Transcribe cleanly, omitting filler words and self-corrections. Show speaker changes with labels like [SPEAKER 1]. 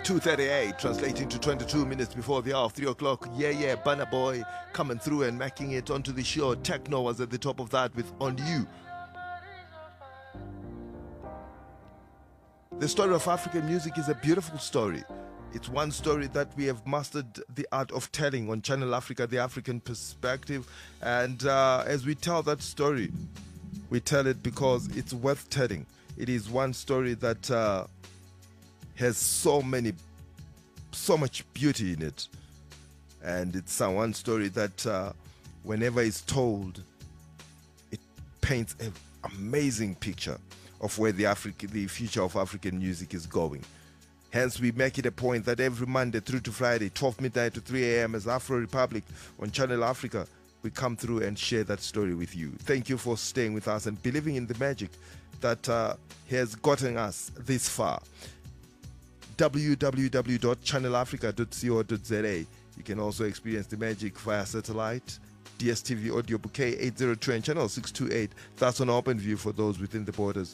[SPEAKER 1] 2:38, translating to 22 minutes before the hour of 3 o'clock. Yeah, Burna Boy coming through and making it onto the show. Techno was at the top of that with On You. The story of African music is a beautiful story. It's one story that we have mastered the art of telling on Channel Africa, the African perspective. And as we tell that story, we tell it because it's worth telling. It is one story that has so much beauty in it. And it's one story that whenever it's told, it paints an amazing picture of where the future of African music is going. Hence, we make it a point that every Monday through to Friday, 12 midnight to 3 a.m. as Afro Republic on Channel Africa, we come through and share that story with you. Thank you for staying with us and believing in the magic that has gotten us this far. www.channelafrica.co.za. You can also experience the magic via satellite, DSTV audio bouquet 802 and channel 628. That's on OpenView for those within the borders